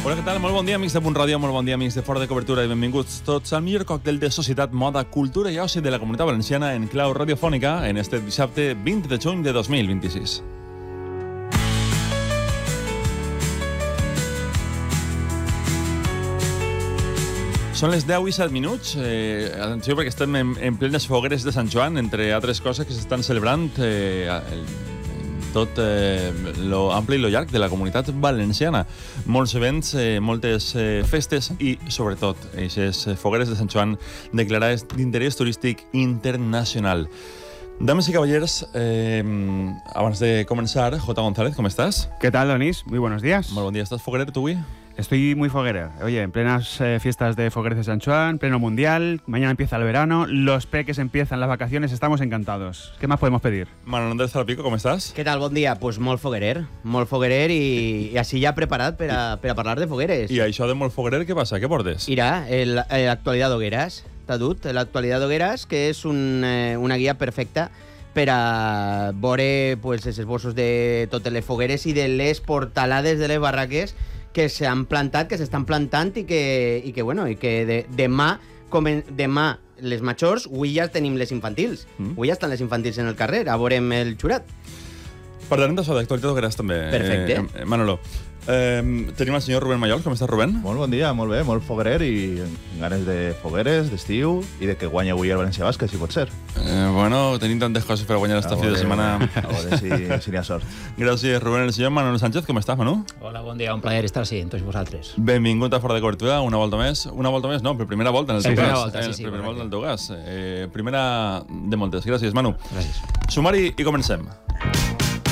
Hola, què tal? Molt bon dia, amics de Punt Ràdio, molt bon dia, amics de Fora de Cobertura, i benvinguts tots al millor còctel de societat, moda, cultura i oci de la Comunitat Valenciana en clau radiofònica en este dissabte 20 de juny de 2026. Són les 10 i 7 minuts. Atenció, perquè estem en plenes fogueres de Sant Joan, entre altres coses que s'estan celebrant tot lo ampli i lo llarg de la Comunitat Valenciana. Molts events, moltes festes i, sobretot, aquestes fogueres de Sant Joan declarades d'interès turístic internacional. Dames y caballeros, abans de comenzar, J. González, ¿cómo estás? ¿Qué tal, Donís? Muy buenos días. Muy buen día. ¿Estás foguerer tú, güey? Estoy muy foguerer. Oye, en plenas fiestas de fogueres de San Juan, pleno mundial, mañana empieza el verano, los peques empiezan las vacaciones, estamos encantados. ¿Qué más podemos pedir? Manuel Andrés Zalapico, ¿cómo estás? Què tal? Bon dia. Pues molt foguerer i així ja preparat per a parlar de fogueres. I això de molt foguerer, què passa? Què portes? Mira, l'actualitat d'Hogueres. T'ha dut l'actualitat d'Hogueres, que és una guia perfecta per a veure pues, els esbossos de totes les fogueres i de les portalades de les barraques que s'han plantat, que s'estan plantant i que demà les majors, avui ja tenim les infantils. Avui ja estan les infantils en el carrer, a veurem el xurat. Parlarem d'això, d'actualitat d'Hogueres, també. Perfecte. Manolo. Tenim el senyor Rubén Mayol. Com estàs, Rubén? Molt bon dia, molt bé, molt foguerer i amb ganes de fogueres, d'estiu i de que guanyi avui el València Basca, si pot ser. Bueno, tenim tantes coses per guanyar esta fi de setmana. A veure si n'hi ha sort. Gràcies, Rubén. El senyor Manuel Sánchez, com estàs, Manu? Hola, bon dia, un plaer estar així, amb tots vosaltres. Benvingut a Fora de Cobertura, una volta més. Una volta més, no, per primera volta en el teu primera cas. volta, sí, Primera correcte. volta en el teu cas. Primera de moltes. Gràcies, Manu. Gràcies. Sumari i comencem.